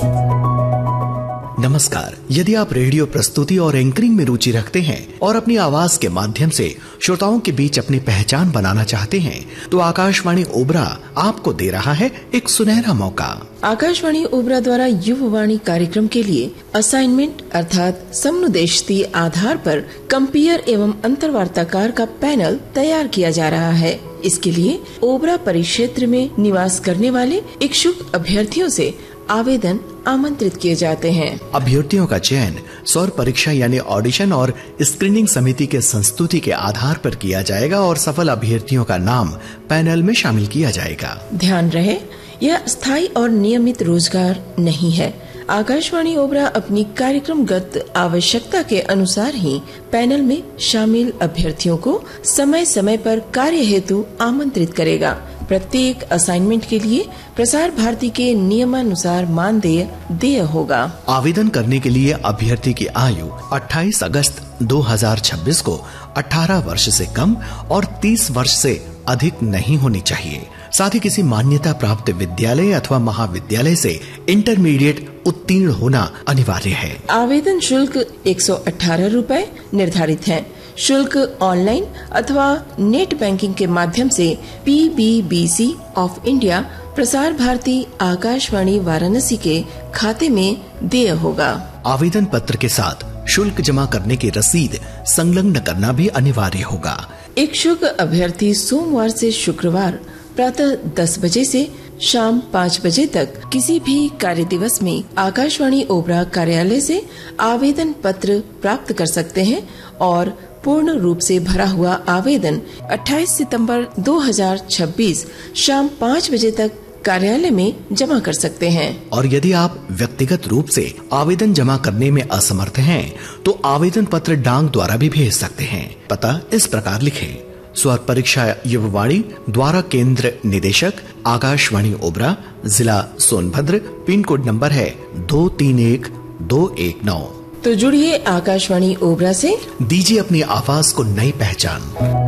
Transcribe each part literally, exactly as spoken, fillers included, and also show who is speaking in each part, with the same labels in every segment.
Speaker 1: नमस्कार। यदि आप रेडियो प्रस्तुति और एंकरिंग में रुचि रखते हैं और अपनी आवाज के माध्यम से श्रोताओं के बीच अपनी पहचान बनाना चाहते हैं, तो आकाशवाणी ओबरा आपको दे रहा है एक सुनहरा मौका।
Speaker 2: आकाशवाणी ओबरा द्वारा युववाणी कार्यक्रम के लिए असाइनमेंट अर्थात समनुदेशती आधार पर कंपेयर एवं अंतर्वार्ताकार का पैनल तैयार किया जा रहा है। इसके लिए ओबरा परिक्षेत्र में निवास करने वाले इच्छुक अभ्यर्थियों से आवेदन आमंत्रित किए जाते हैं।
Speaker 1: अभ्यर्थियों का चयन सौर परीक्षा यानी ऑडिशन और स्क्रीनिंग समिति के संस्तुति के आधार पर किया जाएगा और सफल अभ्यर्थियों का नाम पैनल में शामिल किया जाएगा।
Speaker 2: ध्यान रहे, यह स्थायी और नियमित रोजगार नहीं है। आकाशवाणी ओबरा अपनी कार्यक्रमगत आवश्यकता के अनुसार ही पैनल में शामिल अभ्यर्थियों को समय समय पर कार्य हेतु आमंत्रित करेगा। प्रत्येक असाइनमेंट के लिए प्रसार भारती के नियमानुसार मानदेय देय होगा।
Speaker 1: आवेदन करने के लिए अभ्यर्थी की आयु अट्ठाईस अगस्त दो हज़ार छब्बीस को अठारह वर्ष से कम और तीस वर्ष से अधिक नहीं होनी चाहिए। साथ ही किसी मान्यता प्राप्त विद्यालय अथवा महाविद्यालय से इंटरमीडिएट उत्तीर्ण होना अनिवार्य है। आवेदन
Speaker 2: शुल्क एक सौ अठारह रूपए निर्धारित है। शुल्क ऑनलाइन अथवा नेट बैंकिंग के माध्यम से P B B C of India Prasar Bharati Akashvani Varanasi के खाते में देय होगा।
Speaker 1: आवेदन पत्र के साथ शुल्क जमा करने की रसीद संलग्न करना भी अनिवार्य होगा।
Speaker 2: इच्छुक अभ्यर्थी सोमवार से शुक्रवार प्रातः दस बजे से शाम पाँच बजे तक किसी भी कार्य दिवस में आकाशवाणी ओबरा कार्यालय से आवेदन पत्र प्राप्त कर सकते हैं और पूर्ण रूप से भरा हुआ आवेदन अट्ठाईस सितंबर दो हज़ार छब्बीस शाम पाँच बजे तक कार्यालय में जमा कर सकते हैं।
Speaker 1: और यदि आप व्यक्तिगत रूप से आवेदन जमा करने में असमर्थ हैं, तो आवेदन पत्र डाक द्वारा भी भेज सकते हैं। पता इस प्रकार लिखें: स्वर परीक्षा युववाणी द्वारा केंद्र निदेशक आकाशवाणी ओबरा, जिला सोनभद्र, पिन कोड नंबर है दो तीन एक दो एक नौ।
Speaker 2: तो जुड़िए आकाशवाणी ओबरा से,
Speaker 1: दीजिए अपनी आवाज को नई पहचान।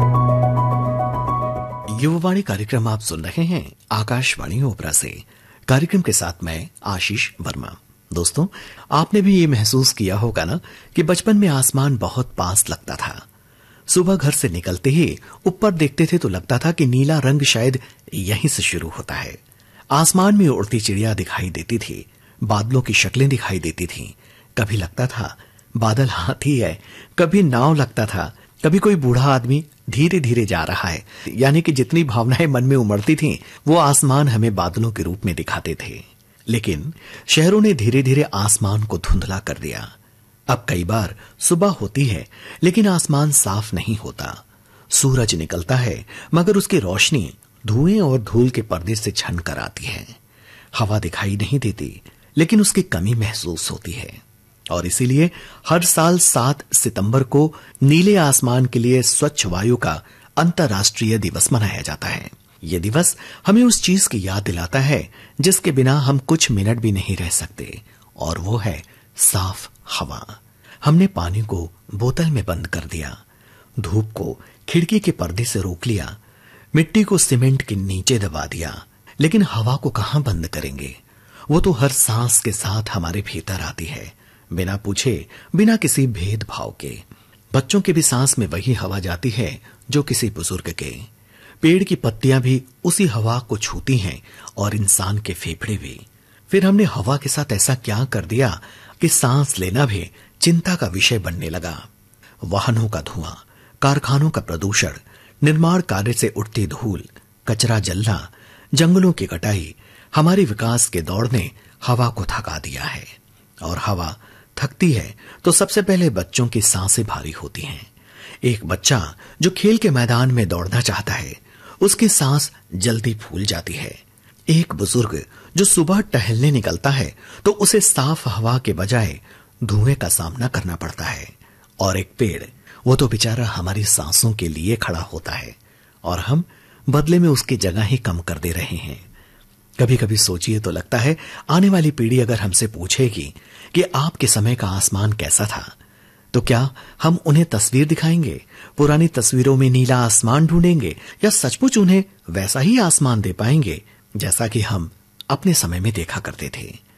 Speaker 1: युववाणी कार्यक्रम आप सुन रहे हैं आकाशवाणी ओबरा से। कार्यक्रम के साथ मैं आशीष वर्मा। दोस्तों, आपने भी ये महसूस किया होगा ना कि बचपन में आसमान बहुत पास लगता था। सुबह घर से निकलते ही ऊपर देखते थे तो लगता था कि नीला रंग शायद यहीं से शुरू होता है। आसमान में उड़ती चिड़िया दिखाई देती थी, बादलों की शक्लें दिखाई देती थीं। कभी लगता था बादल हाथी है, कभी नाव लगता था, कभी कोई बूढ़ा आदमी धीरे धीरे जा रहा है। यानी कि जितनी भावनाएं मन में उमड़ती थीं, वो आसमान हमें बादलों के रूप में दिखाते थे। लेकिन शहरों ने धीरे धीरे आसमान को धुंधला कर दिया। अब कई बार सुबह होती है लेकिन आसमान साफ नहीं होता। सूरज निकलता है मगर उसकी रोशनी धुएं और धूल के पर्दे से छन कर आती है। हवा दिखाई नहीं देती लेकिन उसकी कमी महसूस होती है। और इसीलिए हर साल सात सितंबर को नीले आसमान के लिए स्वच्छ वायु का अंतर्राष्ट्रीय दिवस मनाया जाता है। ये दिवस हमें उस चीज की याद दिलाता है जिसके बिना हम कुछ मिनट भी नहीं रह सकते, और वो है साफ हवा। हमने पानी को बोतल में बंद कर दिया, धूप को खिड़की के पर्दे से रोक लिया, मिट्टी को सीमेंट के नीचे दबा दिया, लेकिन हवा को कहां बंद करेंगे? वो तो हर सांस के साथ हमारे भीतर आती है, बिना पूछे, बिना किसी भेदभाव के। बच्चों के भी सांस में वही हवा जाती है जो किसी बुजुर्ग के। पेड़ की पत्तियां भी उसी हवा को छूती हैं और इंसान के फेफड़े भी। फिर हमने हवा के साथ ऐसा क्या कर दिया कि सांस लेना भी चिंता का विषय बनने लगा। वाहनों का धुआं, कारखानों का प्रदूषण, निर्माण कार्य से उठती धूल, कचरा जलना, जंगलों की कटाई, हमारे विकास के दौड़ ने हवा को थका दिया है। और हवा थकती है तो सबसे पहले बच्चों की सांसें भारी होती हैं। एक बच्चा जो खेल के मैदान में दौड़ना चाहता है, उसकी सांस जल्दी फूल जाती है। एक बुजुर्ग जो सुबह टहलने निकलता है तो उसे साफ हवा के बजाय धुएं का सामना करना पड़ता है। और एक पेड़, वो तो बेचारा हमारी सांसों के लिए खड़ा होता है और हम बदले में उसकी जगह ही कम कर दे रहे हैं। कभी कभी सोचिए तो लगता है आने वाली पीढ़ी अगर हमसे पूछेगी कि आपके समय का आसमान कैसा था, तो क्या हम उन्हें तस्वीर दिखाएंगे, पुरानी तस्वीरों में नीला आसमान ढूंढेंगे, या सचमुच उन्हें वैसा ही आसमान दे पाएंगे जैसा कि हम अपने समय में देखा करते थे?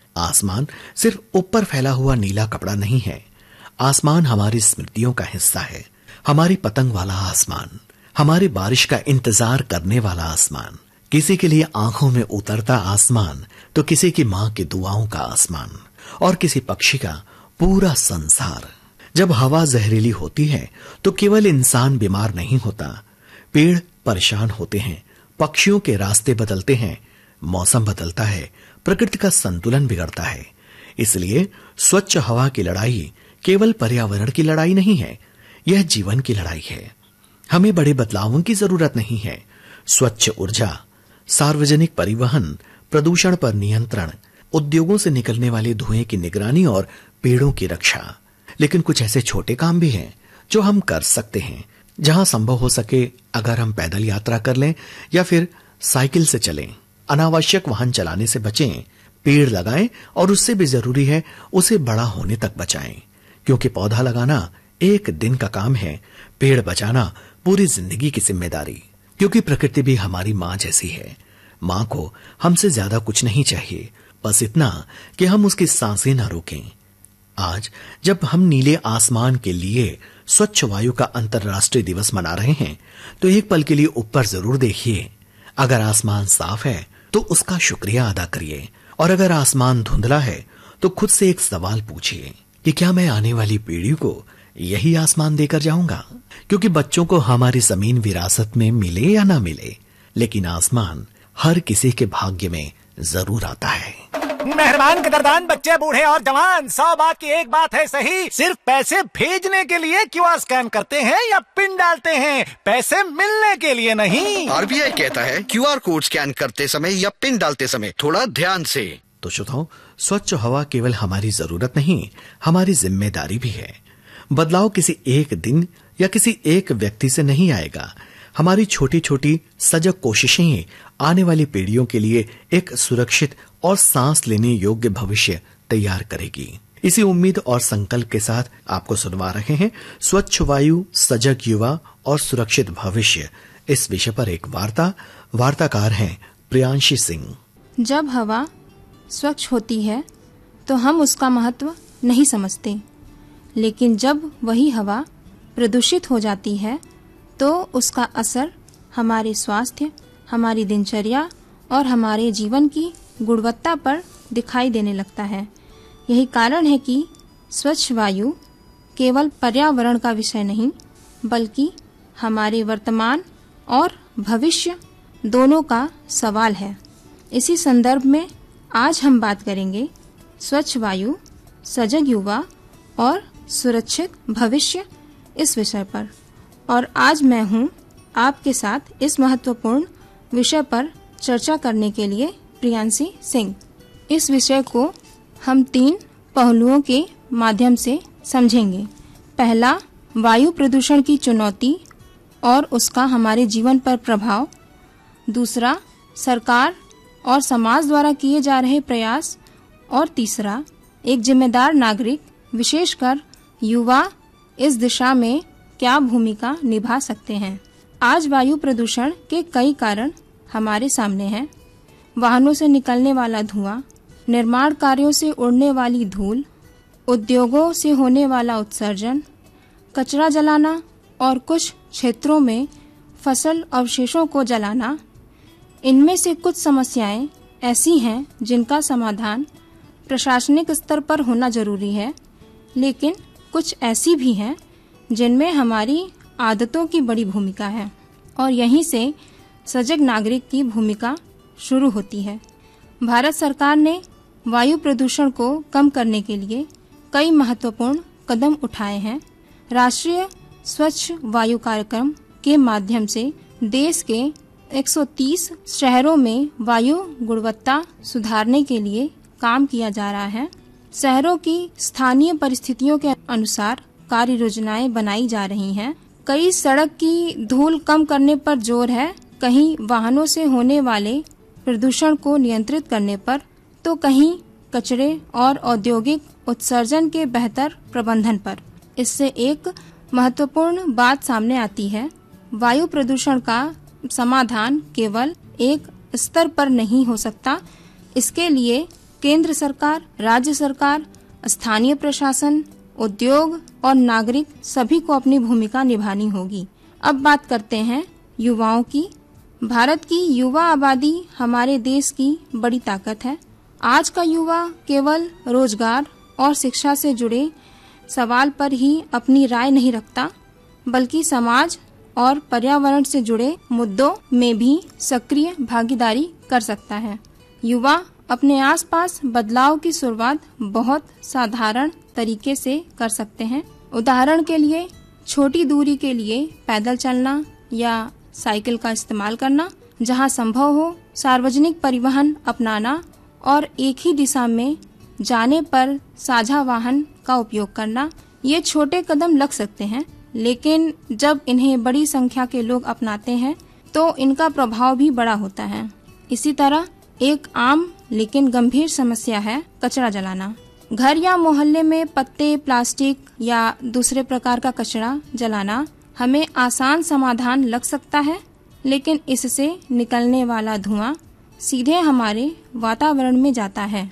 Speaker 1: आसमान सिर्फ ऊपर फैला हुआ नीला कपड़ा नहीं है। आसमान हमारी स्मृतियों का हिस्सा है। हमारी पतंग वाला आसमान, हमारी बारिश का इंतजार करने वाला आसमान, किसी के लिए आंखों में उतरता आसमान तो किसी की मां की दुआओं का आसमान, और किसी पक्षी का पूरा संसार। जब हवा जहरीली होती है तो केवल इंसान बीमार नहीं होता, पेड़ परेशान होते हैं, पक्षियों के रास्ते बदलते हैं, मौसम बदलता है, प्रकृति का संतुलन बिगड़ता है। इसलिए स्वच्छ हवा की लड़ाई केवल पर्यावरण की लड़ाई नहीं है, यह जीवन की लड़ाई है। हमें बड़े बदलावों की जरूरत नहीं है। स्वच्छ ऊर्जा, सार्वजनिक परिवहन, प्रदूषण पर नियंत्रण, उद्योगों से निकलने वाले धुएं की निगरानी और पेड़ों की रक्षा। लेकिन कुछ ऐसे छोटे काम भी हैं जो हम कर सकते हैं। जहां संभव हो सके, अगर हम पैदल यात्रा कर लें या फिर साइकिल से चलें, अनावश्यक वाहन चलाने से बचें, पेड़ लगाएं और उससे भी जरूरी है उसे बड़ा होने तक बचाएं, क्योंकि पौधा लगाना एक दिन का काम है, पेड़ बचाना पूरी जिंदगी की जिम्मेदारी। क्योंकि प्रकृति भी हमारी मां जैसी है। मां को हमसे ज्यादा कुछ नहीं चाहिए, बस इतना कि हम उसकी सांसें न रोकें। आज जब हम नीले आसमान के लिए स्वच्छ वायु का अंतर्राष्ट्रीय दिवस मना रहे हैं, तो एक पल के लिए ऊपर जरूर देखिए। अगर आसमान साफ है तो उसका शुक्रिया अदा करिए, और अगर आसमान धुंधला है तो खुद से एक सवाल पूछिए कि क्या मैं आने वाली पीढ़ी को यही आसमान देकर जाऊंगा? क्योंकि बच्चों को हमारी जमीन विरासत में मिले या ना मिले, लेकिन आसमान हर किसी के भाग्य में जरूर आता है।
Speaker 3: मेहरबान कदरदान बच्चे, बूढ़े और जवान, सौ बात की एक बात है सही। सिर्फ पैसे भेजने के लिए क्यूआर स्कैन करते हैं या पिन डालते हैं, पैसे मिलने के लिए नहीं।
Speaker 4: आरबीआई कहता है क्यूआर कोड स्कैन करते समय या पिन डालते समय थोड़ा ध्यान से।
Speaker 1: तो श्रोताओ, स्वच्छ हवा केवल हमारी जरूरत नहीं, हमारी जिम्मेदारी भी है। बदलाव किसी एक दिन या किसी एक व्यक्ति से नहीं आएगा। हमारी छोटी छोटी सजग कोशिशें आने वाली पीढ़ियों के लिए एक सुरक्षित और सांस लेने योग्य भविष्य तैयार करेगी। इसी उम्मीद और संकल्प के साथ आपको सुनवा रहे हैं स्वच्छ वायु, सजग युवा और सुरक्षित भविष्य, इस विषय पर एक वार्ता। वार्ताकार हैं प्रियांशी सिंह।
Speaker 5: जब हवा स्वच्छ होती है तो हम उसका महत्व नहीं समझते, लेकिन जब वही हवा प्रदूषित हो जाती है तो उसका असर हमारे स्वास्थ्य, हमारी दिनचर्या और हमारे जीवन की गुणवत्ता पर दिखाई देने लगता है। यही कारण है कि स्वच्छ वायु केवल पर्यावरण का विषय नहीं, बल्कि हमारे वर्तमान और भविष्य दोनों का सवाल है। इसी संदर्भ में आज हम बात करेंगे स्वच्छ वायु, सजग युवा और सुरक्षित भविष्य इस विषय पर। और आज मैं हूं आपके साथ इस महत्वपूर्ण विषय पर चर्चा करने के लिए प्रियांशी सिंह। इस विषय को हम तीन पहलुओं के माध्यम से समझेंगे। पहला, वायु प्रदूषण की चुनौती और उसका हमारे जीवन पर प्रभाव। दूसरा, सरकार और समाज द्वारा किए जा रहे प्रयास। और तीसरा, एक जिम्मेदार नागरिक, विशेषकर युवा, इस दिशा में क्या भूमिका निभा सकते हैं। आज वायु प्रदूषण के कई कारण हमारे सामने हैं। वाहनों से निकलने वाला धुआं, निर्माण कार्यों से उड़ने वाली धूल, उद्योगों से होने वाला उत्सर्जन, कचरा जलाना और कुछ क्षेत्रों में फसल अवशेषों को जलाना। इनमें से कुछ समस्याएं ऐसी हैं जिनका समाधान प्रशासनिक स्तर पर होना जरूरी है, लेकिन कुछ ऐसी भी हैं जिनमें हमारी आदतों की बड़ी भूमिका है, और यहीं से सजग नागरिक की भूमिका शुरू होती है। भारत सरकार ने वायु प्रदूषण को कम करने के लिए कई महत्वपूर्ण कदम उठाए हैं। राष्ट्रीय स्वच्छ वायु कार्यक्रम के माध्यम से देश के एक सौ तीस शहरों में वायु गुणवत्ता सुधारने के लिए काम किया जा रहा है। शहरों की स्थानीय परिस्थितियों के अनुसार कार्य योजनाएं बनाई जा रही हैं। कई सड़क की धूल कम करने पर जोर है, कहीं वाहनों से होने वाले प्रदूषण को नियंत्रित करने पर, तो कहीं कचरे और औद्योगिक उत्सर्जन के बेहतर प्रबंधन पर। इससे एक महत्वपूर्ण बात सामने आती है, वायु प्रदूषण का समाधान केवल एक स्तर पर नहीं हो सकता। इसके लिए केंद्र सरकार, राज्य सरकार, स्थानीय प्रशासन, उद्योग और नागरिक सभी को अपनी भूमिका निभानी होगी। अब बात करते हैं युवाओं की। भारत की युवा आबादी हमारे देश की बड़ी ताकत है। आज का युवा केवल रोजगार और शिक्षा से जुड़े सवाल पर ही अपनी राय नहीं रखता, बल्कि समाज और पर्यावरण से जुड़े मुद्दों में भी सक्रिय भागीदारी कर सकता है। युवा अपने आसपास बदलाव की शुरुआत बहुत साधारण तरीके से कर सकते हैं। उदाहरण के लिए छोटी दूरी के लिए पैदल चलना या साइकिल का इस्तेमाल करना, जहां संभव हो सार्वजनिक परिवहन अपनाना और एक ही दिशा में जाने पर साझा वाहन का उपयोग करना। ये छोटे कदम लग सकते हैं, लेकिन जब इन्हें बड़ी संख्या के लोग अपनाते हैं तो इनका प्रभाव भी बड़ा होता है। इसी तरह एक आम लेकिन गंभीर समस्या है कचरा जलाना। घर या मोहल्ले में पत्ते, प्लास्टिक या दूसरे प्रकार का कचरा जलाना हमें आसान समाधान लग सकता है, लेकिन इससे निकलने वाला धुआं सीधे हमारे वातावरण में जाता है।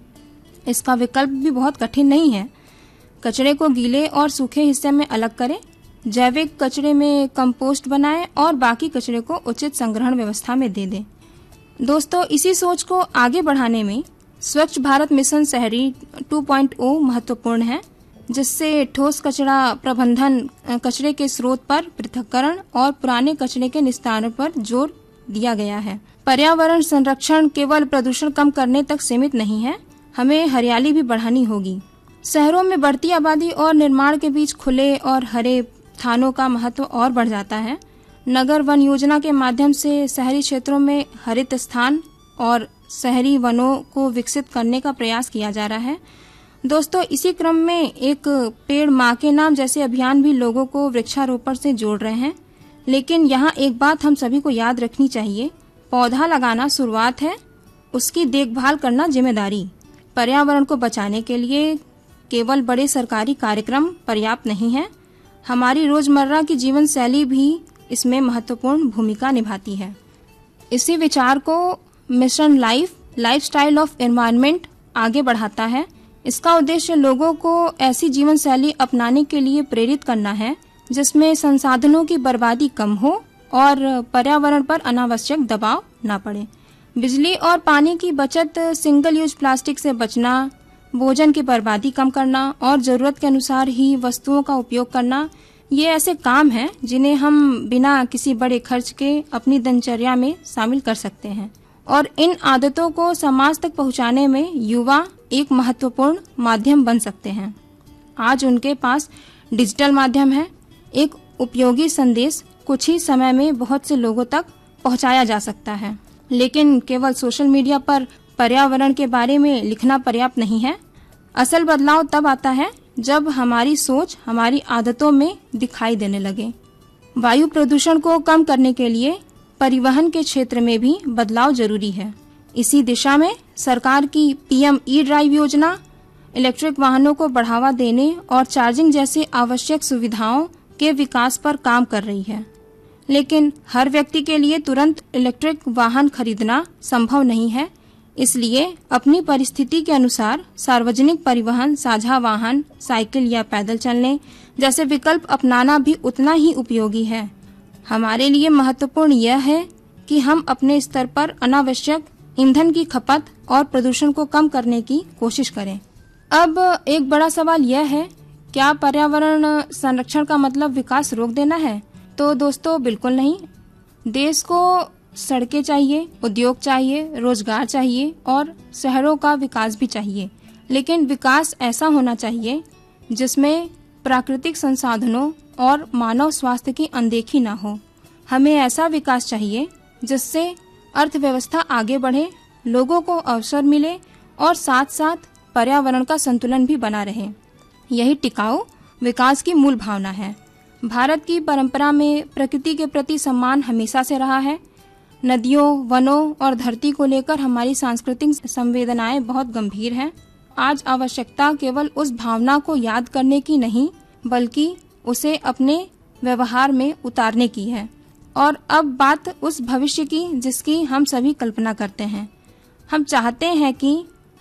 Speaker 5: इसका विकल्प भी बहुत कठिन नहीं है। कचरे को गीले और सूखे हिस्से में अलग करें, जैविक कचरे में कंपोस्ट बनाएं और बाकी कचरे को उचित संग्रहण व्यवस्था में दे दें। दोस्तों, इसी सोच को आगे बढ़ाने में स्वच्छ भारत मिशन शहरी टू पॉइंट ओ महत्वपूर्ण है, जिससे ठोस कचरा प्रबंधन, कचरे के स्रोत पर पृथक्करण और पुराने कचरे के निस्तारण पर जोर दिया गया है। पर्यावरण संरक्षण केवल प्रदूषण कम करने तक सीमित नहीं है, हमें हरियाली भी बढ़ानी होगी। शहरों में बढ़ती आबादी और निर्माण के बीच खुले और हरे स्थानों का महत्व और बढ़ जाता है। नगर वन योजना के माध्यम से शहरी क्षेत्रों में हरित स्थान और शहरी वनों को विकसित करने का प्रयास किया जा रहा है। दोस्तों, इसी क्रम में एक पेड़ माँ के नाम जैसे अभियान भी लोगों को वृक्षारोपण से जोड़ रहे हैं। लेकिन यहाँ एक बात हम सभी को याद रखनी चाहिए, पौधा लगाना शुरुआत है, उसकी देखभाल करना जिम्मेदारी। पर्यावरण को बचाने के लिए केवल बड़े सरकारी कार्यक्रम पर्याप्त नहीं है, हमारी रोजमर्रा की जीवन शैली भी इसमें महत्वपूर्ण भूमिका निभाती है। इसी विचार को mission life lifestyle of environment आगे बढ़ाता है। इसका उद्देश्य लोगों को ऐसी जीवन शैली अपनाने के लिए प्रेरित करना है जिसमें संसाधनों की बर्बादी कम हो और पर्यावरण पर अनावश्यक दबाव न पड़े। बिजली और पानी की बचत, सिंगल यूज प्लास्टिक से बचना, भोजन की बर्बादी कम करना और जरूरत के अनुसार ही वस्तुओं का उपयोग करना, ये ऐसे काम हैं जिन्हें हम बिना किसी बड़े खर्च के अपनी दिनचर्या में शामिल कर सकते हैं। और इन आदतों को समाज तक पहुंचाने में युवा एक महत्वपूर्ण माध्यम बन सकते हैं। आज उनके पास डिजिटल माध्यम है। एक उपयोगी संदेश कुछ ही समय में बहुत से लोगों तक पहुंचाया जा सकता है, लेकिन केवल सोशल मीडिया पर पर्यावरण के बारे में लिखना पर्याप्त नहीं है। असल बदलाव तब आता है जब हमारी सोच हमारी आदतों में दिखाई देने लगे। वायु प्रदूषण को कम करने के लिए परिवहन के क्षेत्र में भी बदलाव जरूरी है। इसी दिशा में सरकार की पीएम ई ड्राइव योजना इलेक्ट्रिक वाहनों को बढ़ावा देने और चार्जिंग जैसे आवश्यक सुविधाओं के विकास पर काम कर रही है। लेकिन हर व्यक्ति के लिए तुरंत इलेक्ट्रिक वाहन खरीदना संभव नहीं है, इसलिए अपनी परिस्थिति के अनुसार सार्वजनिक परिवहन, साझा वाहन, साइकिल या पैदल चलने जैसे विकल्प अपनाना भी उतना ही उपयोगी है। हमारे लिए महत्वपूर्ण यह है कि हम अपने स्तर पर अनावश्यक ईंधन की खपत और प्रदूषण को कम करने की कोशिश करें। अब एक बड़ा सवाल यह है, क्या पर्यावरण संरक्षण का मतलब विकास रोक देना है? तो दोस्तों, बिल्कुल नहीं। देश को सड़कें चाहिए, उद्योग चाहिए, रोजगार चाहिए और शहरों का विकास भी चाहिए, लेकिन विकास ऐसा होना चाहिए जिसमें प्राकृतिक संसाधनों और मानव स्वास्थ्य की अनदेखी न हो। हमें ऐसा विकास चाहिए जिससे अर्थव्यवस्था आगे बढ़े, लोगों को अवसर मिले और साथ साथ पर्यावरण का संतुलन भी बना रहे। यही टिकाऊ विकास की मूल भावना है। भारत की परंपरा में प्रकृति के प्रति सम्मान हमेशा से रहा है। नदियों, वनों और धरती को लेकर हमारी सांस्कृतिक संवेदनाएं बहुत गंभीर हैं। आज आवश्यकता केवल उस भावना को याद करने की नहीं, बल्कि उसे अपने व्यवहार में उतारने की है। और अब बात उस भविष्य की जिसकी हम सभी कल्पना करते हैं। हम चाहते हैं कि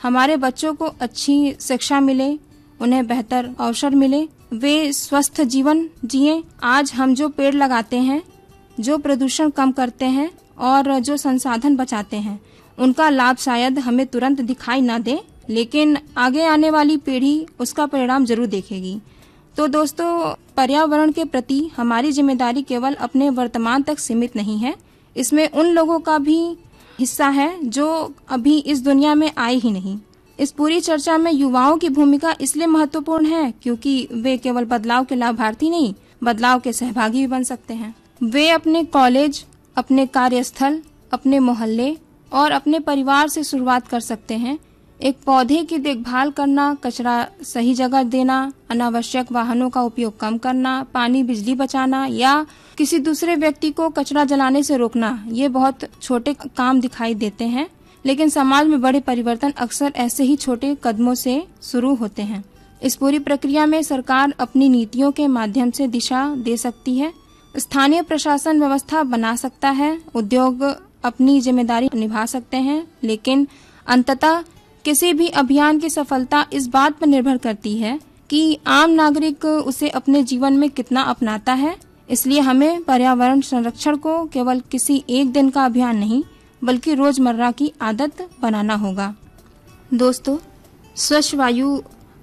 Speaker 5: हमारे बच्चों को अच्छी शिक्षा मिले, उन्हें बेहतर अवसर मिले, वे स्वस्थ जीवन जिए। आज हम जो पेड़ लगाते हैं, जो प्रदूषण कम करते हैं और जो संसाधन बचाते हैं, उनका लाभ शायद हमें तुरंत दिखाई न दे, लेकिन आगे आने वाली पीढ़ी उसका परिणाम जरूर देखेगी। तो दोस्तों, पर्यावरण के प्रति हमारी जिम्मेदारी केवल अपने वर्तमान तक सीमित नहीं है, इसमें उन लोगों का भी हिस्सा है जो अभी इस दुनिया में आए ही नहीं। इस पूरी चर्चा में युवाओं की भूमिका इसलिए महत्वपूर्ण है क्योंकि वे केवल बदलाव के लाभार्थी नहीं, बदलाव के सहभागी भी बन सकते हैं। वे अपने कॉलेज, अपने कार्यस्थल, अपने मोहल्ले और अपने परिवार से शुरुआत कर सकते हैं। एक पौधे की देखभाल करना, कचरा सही जगह देना, अनावश्यक वाहनों का उपयोग कम करना, पानी बिजली बचाना या किसी दूसरे व्यक्ति को कचरा जलाने से रोकना, ये बहुत छोटे काम दिखाई देते हैं, लेकिन समाज में बड़े परिवर्तन अक्सर ऐसे ही छोटे कदमों से शुरू होते हैं। इस पूरी प्रक्रिया में सरकार अपनी नीतियों के माध्यम से दिशा दे सकती है, स्थानीय प्रशासन व्यवस्था बना सकता है, उद्योग अपनी जिम्मेदारी निभा सकते हैं, लेकिन अंततः किसी भी अभियान की सफलता इस बात पर निर्भर करती है कि आम नागरिक उसे अपने जीवन में कितना अपनाता है। इसलिए हमें पर्यावरण संरक्षण को केवल किसी एक दिन का अभियान नहीं, बल्कि रोजमर्रा की आदत बनाना होगा। दोस्तों, स्वच्छ वायु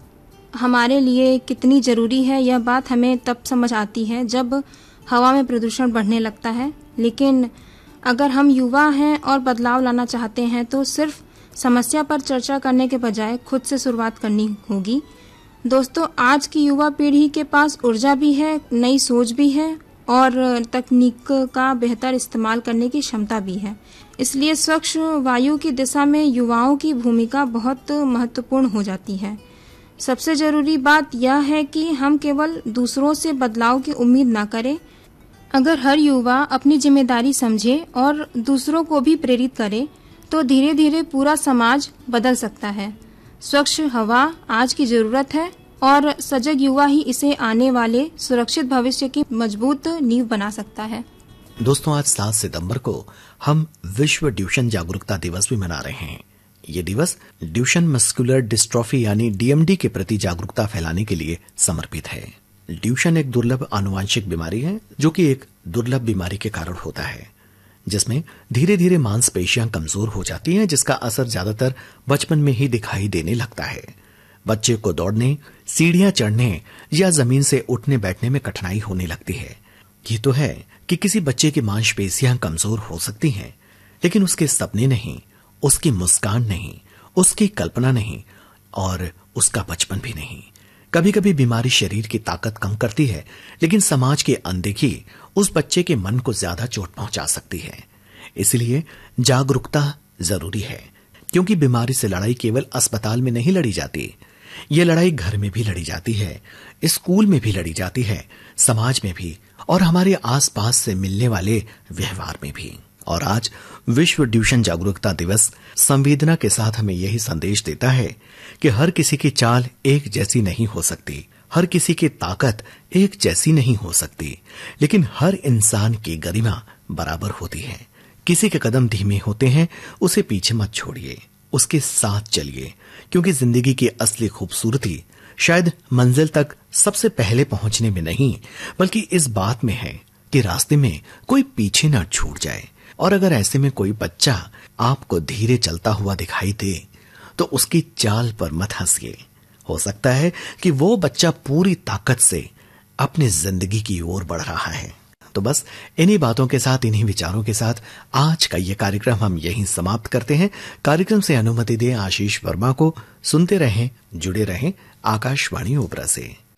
Speaker 5: हमारे लिए कितनी जरूरी है, यह बात हमें तब समझ आती है जब हवा में प्रदूषण बढ़ने लगता है। लेकिन अगर हम युवा हैं और बदलाव लाना चाहते हैं तो सिर्फ समस्या पर चर्चा करने के बजाय खुद से शुरुआत करनी होगी। दोस्तों, आज की युवा पीढ़ी के पास ऊर्जा भी है, नई सोच भी है और तकनीक का बेहतर इस्तेमाल करने की क्षमता भी है। इसलिए स्वच्छ वायु की दिशा में युवाओं की भूमिका बहुत महत्वपूर्ण हो जाती है। सबसे जरूरी बात यह है कि हम केवल दूसरों से बदलाव की उम्मीद न करें। अगर हर युवा अपनी जिम्मेदारी समझे और दूसरों को भी प्रेरित करे तो धीरे धीरे पूरा समाज बदल सकता है। स्वच्छ हवा आज की जरूरत है और सजग युवा ही इसे आने वाले सुरक्षित भविष्य की मजबूत नींव बना सकता है।
Speaker 1: दोस्तों, आज सात सितंबर को हम विश्व ड्यूशेन जागरूकता दिवस भी मना रहे हैं। ये दिवस ड्यूशेन मस्कुलर डिस्ट्रॉफी यानी डीएमडी के प्रति जागरूकता फैलाने के लिए समर्पित है। ड्यूशेन एक दुर्लभ आनुवांशिक बीमारी है जो कि एक दुर्लभ बीमारी के कारण होता है, जिसमें धीरे धीरे मांसपेशियां कमजोर हो जाती हैं, जिसका असर ज्यादातर बचपन में ही दिखाई देने लगता है। बच्चे को दौड़ने, सीढ़ियां चढ़ने या जमीन से उठने बैठने में कठिनाई होने लगती है। ये तो है कि किसी बच्चे की मांसपेशियां कमजोर हो सकती हैं, लेकिन उसके सपने नहीं, उसकी मुस्कान नहीं, उसकी कल्पना नहीं और उसका बचपन भी नहीं। कभी कभी बीमारी शरीर की ताकत कम करती है, लेकिन समाज की अनदेखी उस बच्चे के मन को ज्यादा चोट पहुंचा सकती है। इसलिए जागरूकता जरूरी है, क्योंकि बीमारी से लड़ाई केवल अस्पताल में नहीं लड़ी जाती, ये लड़ाई घर में भी लड़ी जाती है, स्कूल में भी लड़ी जाती है, समाज में भी और हमारे आसपास से मिलने वाले व्यवहार में भी। और आज विश्व ड्यूशेन जागरूकता दिवस संवेदना के साथ हमें यही संदेश देता है कि हर किसी की चाल एक जैसी नहीं हो सकती, हर किसी की ताकत एक जैसी नहीं हो सकती, लेकिन हर इंसान की गरिमा बराबर होती है। किसी के कदम धीमे होते हैं, उसे पीछे मत छोड़िए, उसके साथ चलिए, क्योंकि जिंदगी की असली खूबसूरती शायद मंजिल तक सबसे पहले पहुंचने में नहीं, बल्कि इस बात में है कि रास्ते में कोई पीछे न छूट जाए। और अगर ऐसे में कोई बच्चा आपको धीरे चलता हुआ दिखाई दे तो उसकी चाल पर मत हंसिए। हो सकता है कि वो बच्चा पूरी ताकत से अपनी जिंदगी की ओर बढ़ रहा है। तो बस इन्हीं बातों के साथ, इन्हीं विचारों के साथ आज का ये कार्यक्रम हम यहीं समाप्त करते हैं। कार्यक्रम से अनुमति दें आशीष वर्मा को। सुनते रहें, जुड़े रहें आकाशवाणी ओपरा से।